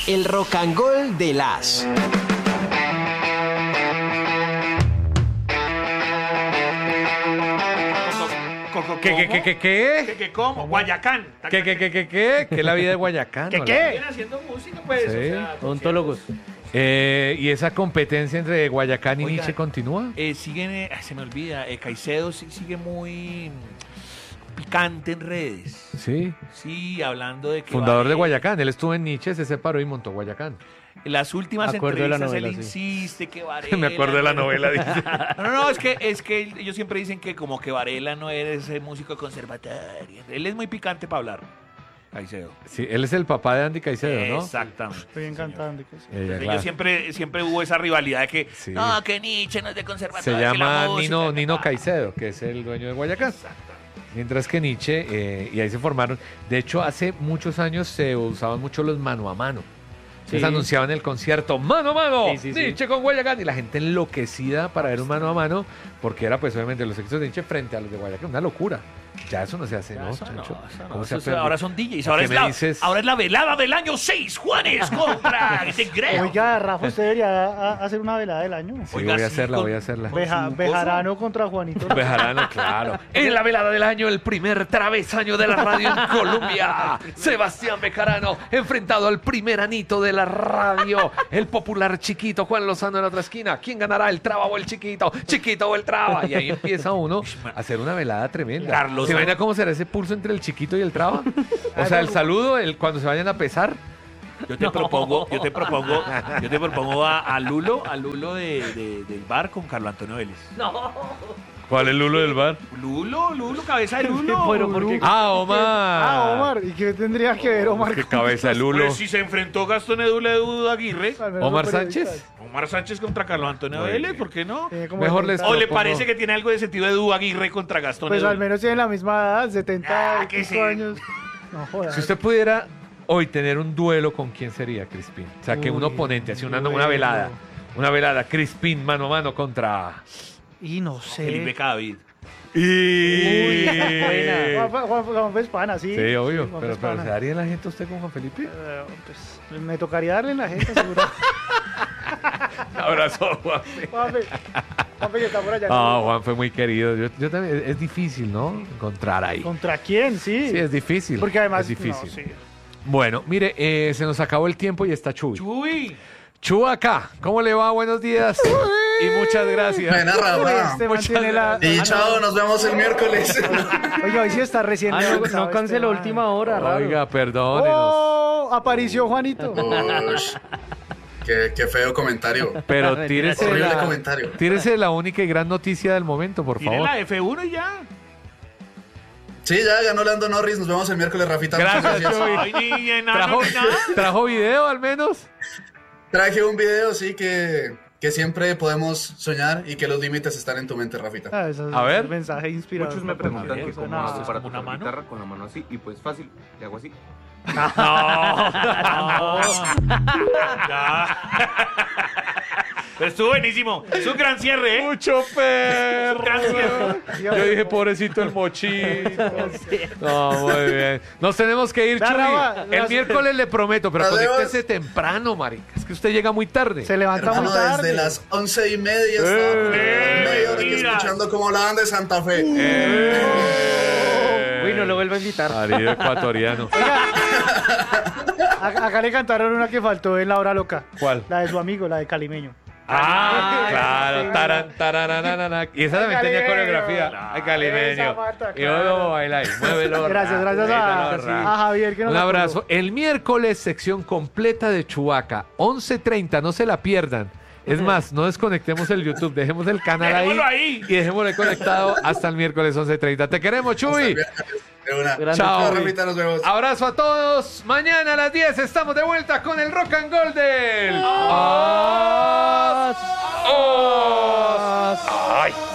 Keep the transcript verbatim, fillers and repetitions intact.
El rock and roll de las... ¿Qué, qué, qué, qué, qué? ¿Qué, qué, cómo? Guayacán. ¿Qué, qué, qué, qué, qué? ¿Qué es la vida de Guayacán? ¿Qué, qué? Vienen haciendo música, pues. Sí. O sea, Odontólogos. Eh, ¿Y esa competencia entre Guayacán y Oiga, Nietzsche continúa? Eh, siguen, eh, ay, se me olvida, eh, Caicedo sí- sigue muy picante en redes. Sí. Sí, hablando de que... Fundador Varela- de Guayacán. Él estuvo en Nietzsche, se separó y montó Guayacán. En las últimas Me acuerdo de la entrevistas novela, él sí. insiste que Varela... Me acuerdo de la novela, dice. No, no, no, es que, es que ellos siempre dicen que como que Varela no eres ese músico de conservatorio. Él es muy picante para hablar, Caicedo. Sí, él es el papá de Andy Caicedo, ¿no? Exactamente. Estoy encantando. Ella, Ellos claro. siempre, siempre hubo esa rivalidad de que Sí. no, que Nietzsche no es de Se conservatorio. que la llama música, Nino, que Nino tal. Caicedo, que es el dueño de Guayacán. Mientras que Nietzsche, eh, y ahí se formaron. De hecho, hace muchos años se usaban mucho los mano a mano. Sí. Se anunciaban el concierto mano a mano, Sí, sí, sí. Nietzsche con Guayacán, y la gente enloquecida para ver un mano a mano, porque era pues obviamente los éxitos de Nietzsche frente a los de Guayacán, una locura. Ya eso no se hace, Ya, ¿no? eso no, Chancho? eso no, ¿Cómo se eso- aprende? ahora son D Js, ¿A ahora qué es, me la, dices? ahora es la velada del año seis, Juanes contra ese Greo. Oiga, Rafa, usted debería a- hacer una velada del año. Sí, Oiga, voy a sí, hacerla, con- voy a hacerla. con- Beja- su Bejarano contra Juanito. Bejarano, claro. En la velada del año, el primer travesaño de la radio en Colombia. Sebastián Bejarano, enfrentado al primer anito de la radio. El popular chiquito Juan Lozano en la otra esquina. ¿Quién ganará, el traba o el chiquito? Chiquito o el traba. Y ahí empieza uno a hacer una velada tremenda. Carlos, ¿Se imagina cómo será ese pulso entre el chiquito y el traba? O sea, el saludo, el cuando se vayan a pesar. Yo te propongo, yo te propongo, yo te propongo a, a Lulo, a Lulo de, de- del bar con Carlos Antonio Vélez. ¿Cuál es el Lulo del bar? Lulo, Lulo, cabeza de Lulo. Pero ¿por qué? Ah, Omar. Ah, Omar. ¿Y qué tendría que ver Omar? Qué con- cabeza de Lulo. Pues si se enfrentó Gastón Edu Aguirre, Al menos Omar son periodistas. Sánchez. Omar Sánchez contra Carlos Antonio Muy Vélez, bien. ¿por qué no? Tiene como Mejor setenta. les ¿O le propongo- parece que tiene algo de sentido Edu Aguirre contra Gastón Pues Edu? al menos tienen la misma edad, setenta Ah, y que cinco sí. años. No jodas. Si usted pudiera hoy tener un duelo, ¿con quién sería, Crispín? O sea, que un Uy, oponente, así una, duelo. una velada. Una velada, Crispín mano a mano contra... Y no sé. Felipe Cadavid. Y... Juan, Juan, Juan, Juan es pana, sí. Sí, obvio. Juan Pero, es pero pana. ¿se daría la gente a usted con Juan Felipe? Eh, pues, me tocaría darle en la gente, seguro. Un abrazo, Juan. Juanfe, Juanfe que está por allá. Ah, Juan fue muy querido. Yo, yo también, es difícil, ¿no? Encontrar ahí. ¿Contra quién? Sí. Sí, es difícil. Porque además... Es difícil. no, sí. Bueno, mire, eh, se nos acabó el tiempo y está Chuy. Chuy. Chu acá, ¿cómo le va? Buenos días. Y muchas gracias. Buena, Rafa. Este man Muchas tiene la... Y chao, nos vemos el miércoles. Oiga, hoy sí está recién... Ah, no, levantado no canceló este man. última hora, raro. Oiga, perdónenos. ¡Oh! Apareció Juanito. Ush, qué, qué feo comentario. Pero Mentira, tírese horrible la, comentario. tírese la única y gran noticia del momento, por Tiene favor. la F uno y ya. Sí, ya ganó Lando Norris. Nos vemos el miércoles, Rafita. Muchas Gracias, gracias. Chuy. Ay, ni enano ¿Trajo, ni nada. ¿Trajo video al menos? Traje un video, sí, que, que siempre podemos soñar y que los límites están en tu mente, Rafita. Ah, eso es A ver. un mensaje inspirador. Muchos me preguntan ver, que cómo suena- hago para ¿Una tocar mano? guitarra con la mano así, y pues fácil, le hago así. Ya. Pero estuvo buenísimo. Es un gran cierre, ¿eh? Mucho perro. Gran cierre. Yo dije, pobrecito el mochito. No, muy bien. Nos tenemos que ir, Da, Chuy. Rafa, El gracias. miércoles le prometo, pero Adiós. conéctese temprano, marica. Es que usted llega muy tarde. Se levanta Hermano, muy tarde. desde las once y media estaba Eh, media hora aquí mira. escuchando cómo hablaban de Santa Fe. Eh. Uy, no lo vuelvo a invitar. Marido ecuatoriano. A- Acá le cantaron una que faltó en La Hora Loca. ¿Cuál? La de su amigo, la de Calimeño. Ah, Ay, claro. sí. Taran, tarananana. Y esa también tenía Calimeño. coreografía. Ay, calimeño. Esa mata, Y yo claro. lo baila ahí. Muévelo. Gracias, ra, gracias a, muévelo, ra. a Javier que nos Un abrazo. apoyó. El miércoles, sección completa de Chubaca. once treinta, no se la pierdan. Es más, no desconectemos el YouTube, dejemos el canal ahí, Dejémoslo ahí. y dejémoslo conectado hasta el miércoles once treinta. Te queremos, Chuy. De una. Grande. Chao. Chao, Rafita, nos vemos. Abrazo a todos. Mañana a las diez estamos de vuelta con el Rock and Golden. ¡Os! ¡Os! ¡Ay!